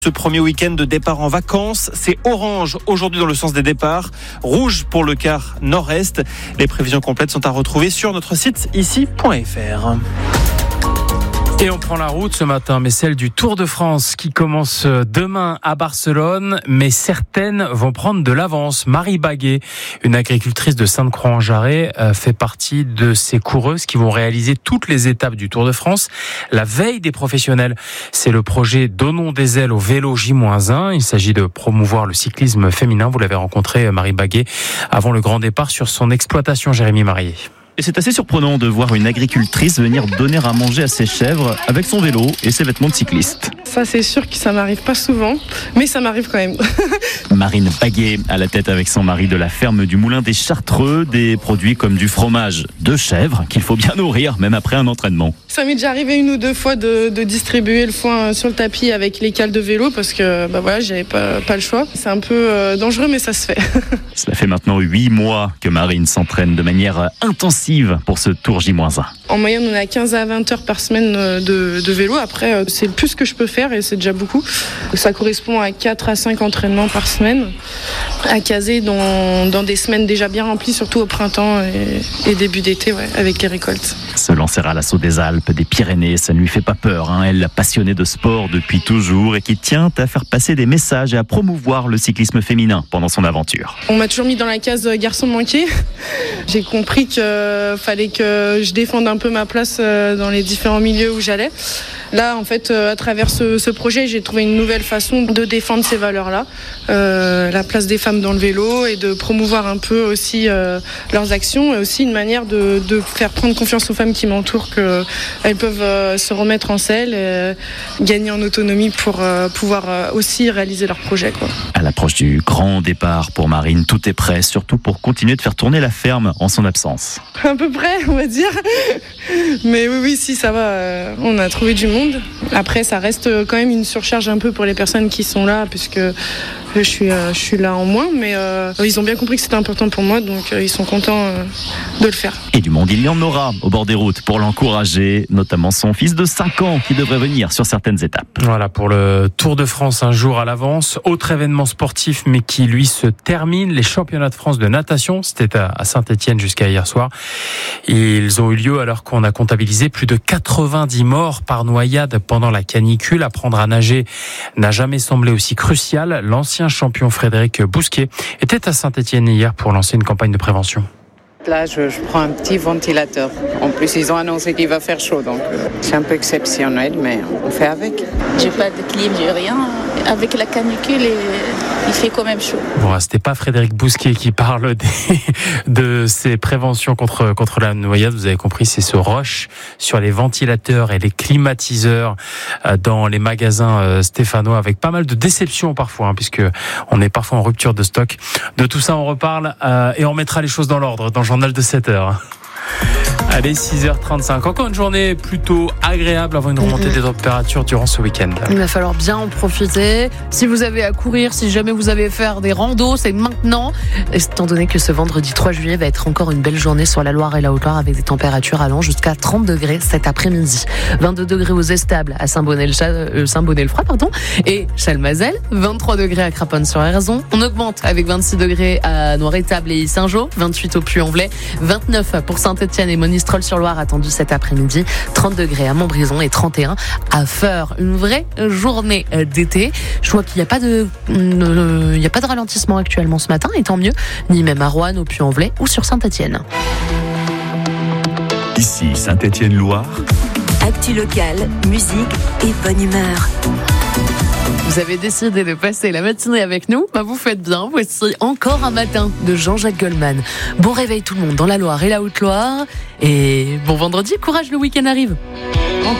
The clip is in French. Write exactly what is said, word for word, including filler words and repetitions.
Ce premier week-end de départ en vacances, c'est orange aujourd'hui dans le sens des départs, rouge pour le quart nord-est. Les prévisions complètes sont à retrouver sur notre site ici point f r. Et on prend la route ce matin, mais celle du Tour de France qui commence demain à Barcelone, mais certaines vont prendre de l'avance. Marie Baguet, une agricultrice de Sainte-Croix-en-Jarret, fait partie de ces coureuses qui vont réaliser toutes les étapes du Tour de France la veille des professionnels. C'est le projet Donnons des ailes au vélo J un. Il s'agit de promouvoir le cyclisme féminin. Vous l'avez rencontré, Marie Baguet, avant le grand départ sur son exploitation, Jérémy Marié. Et c'est assez surprenant de voir une agricultrice venir donner à manger à ses chèvres avec son vélo et ses vêtements de cycliste. Ça, c'est sûr que ça m'arrive pas souvent, mais ça m'arrive quand même. Marine Baguet à la tête avec son mari de la ferme du Moulin des Chartreux, des produits comme du fromage de chèvre qu'il faut bien nourrir même après un entraînement. Ça m'est déjà arrivé une ou deux fois de, de distribuer le foin sur le tapis avec les cales de vélo parce que bah voilà, j'avais pas, pas le choix. C'est un peu euh, dangereux, mais ça se fait. Cela fait maintenant huit mois que Marine s'entraîne de manière intensive pour ce Tour J un. En moyenne, on a quinze à vingt heures par semaine de, de vélo. Après, c'est plus ce que je peux faire et c'est déjà beaucoup. Ça correspond à quatre à cinq entraînements par semaine, à caser dans, dans des semaines déjà bien remplies, surtout au printemps et, et début d'été, ouais, avec les récoltes. Se lancer à l'assaut des Alpes, des Pyrénées, ça ne lui fait pas peur. Hein. Elle est passionnée de sport depuis toujours et qui tient à faire passer des messages et à promouvoir le cyclisme féminin pendant son aventure. On m'a toujours mis dans la case garçon manqué. J'ai compris qu'il fallait que je défende un peu ma place dans les différents milieux où j'allais. Là, en fait, à travers ce, ce projet, j'ai trouvé une nouvelle façon de défendre ces valeurs-là, euh, la place des femmes dans le vélo et de promouvoir un peu aussi euh, leurs actions et aussi une manière de, de faire prendre confiance aux femmes qui m'entourent qu'elles peuvent euh, se remettre en selle et gagner en autonomie pour euh, pouvoir euh, aussi réaliser leurs projets, quoi. À l'approche du grand départ pour Marine, tout est prêt, surtout pour continuer de faire tourner la ferme en son absence. À peu près, on va dire. Mais oui, oui, si, ça va. Euh, on a trouvé du monde. Après, ça reste quand même une surcharge un peu pour les personnes qui sont là, puisque je suis, euh, je suis là en moins. Mais euh, ils ont bien compris que c'était important pour moi, donc euh, ils sont contents euh, de le faire. Et du monde, il y en aura au bord des routes pour l'encourager, notamment son fils de cinq ans qui devrait venir sur certaines étapes. Voilà pour le Tour de France, un jour à l'avance. Autre événement sportif, mais qui lui se termine, les championnats de France de natation. C'était à Saint-Étienne jusqu'à hier soir. Ils ont eu lieu alors qu'on a comptabilisé plus de quatre-vingt-dix morts par noyade pendant la canicule. Apprendre à nager n'a jamais semblé aussi crucial. L'ancien champion Frédéric Bousquet était à Saint-Étienne hier pour lancer une campagne de prévention. Là, je, je prends un petit ventilateur. En plus, ils ont annoncé qu'il va faire chaud, donc euh, c'est un peu exceptionnel, mais on fait avec. J'ai pas de clim, j'ai rien. Avec la canicule, et il fait quand même chaud. Bon, c'était pas Frédéric Bousquet qui parle des, de ces préventions contre, contre la noyade. Vous avez compris, c'est ce rush sur les ventilateurs et les climatiseurs dans les magasins stéphanois, avec pas mal de déceptions parfois, hein, puisque on est parfois en rupture de stock. De tout ça, on reparle euh, et on mettra les choses dans l'ordre dans le journal de sept heures. Allez, six heures trente-cinq. Encore une journée plutôt agréable avant une remontée mmh. des températures durant ce week-end. Il va falloir bien en profiter. Si vous avez à courir, si jamais vous avez à faire des randos, c'est maintenant. Étant donné que ce vendredi trois juillet va être encore une belle journée sur la Loire et la Haute-Loire avec des températures allant jusqu'à trente degrés cet après-midi. vingt-deux degrés aux Estables à Saint-Bonnet-le-Froid, pardon, et Chalmazel. vingt-trois degrés à Craponne-sur-Erzon. On augmente avec vingt-six degrés à Noir-Étable et Saint-Jean. vingt-huit au Puy-en-Velay. vingt-neuf pour Saint-Étienne et Monistrol-sur-Loire attendu cet après-midi, trente degrés à Montbrison et trente et un à Feurs. Une vraie journée d'été. Je vois qu'il n'y a pas de, euh, il n'y a pas de ralentissement actuellement ce matin, et tant mieux, ni même à Roanne, au Puy-en-Velay ou sur Saint-Étienne. Ici Saint-Étienne-Loire. Actu locale, musique et bonne humeur. Vous avez décidé de passer la matinée avec nous, bah vous faites bien. Voici Encore un matin de Jean-Jacques Goldman. Bon réveil tout le monde dans la Loire et la Haute-Loire. Et bon vendredi, courage, le week-end arrive. Encore